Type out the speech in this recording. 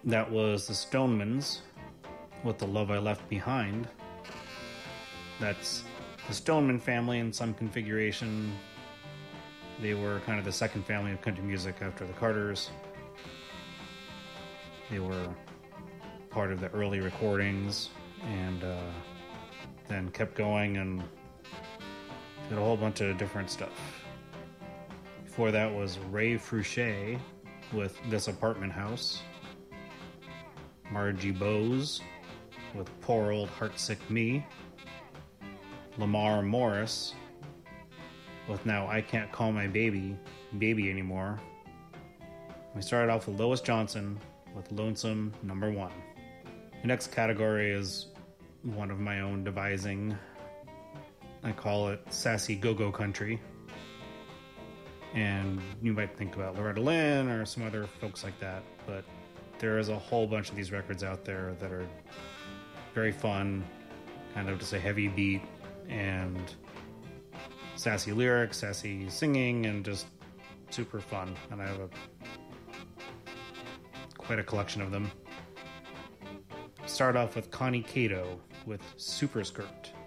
That was the Stonemans with The Love I Left Behind. That's the Stoneman family in some configuration. They were kind of the second family of country music after the Carters. They were part of the early recordings and then kept going and did a whole bunch of different stuff. Before that was Ray Fruchet with This Apartment House. Margie Bose with Poor Old Heartsick Me. Lamar Morris with Now I Can't Call My Baby Anymore. We started off with Lois Johnson with Lonesome Number 1. The next category is one of my own devising. I call it Sassy Go-Go Country. And you might think about Loretta Lynn or some other folks like that, but there is a whole bunch of these records out there that are very fun, kind of just a heavy beat and sassy lyrics, sassy singing, and just super fun. And I have quite a collection of them. Start off with Connie Cato with Super Skirt.